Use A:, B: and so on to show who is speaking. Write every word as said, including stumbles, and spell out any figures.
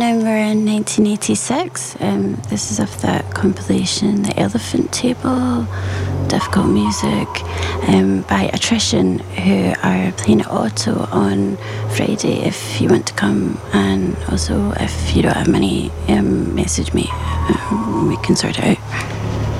A: Um, we're in nineteen eighty-six. Um, this is off that compilation, The Elephant Table, Difficult Music, um, by Attrition, who are playing at Otto on Friday if you want to come. And also, if you don't have money, um, message me. Um, we can sort it out.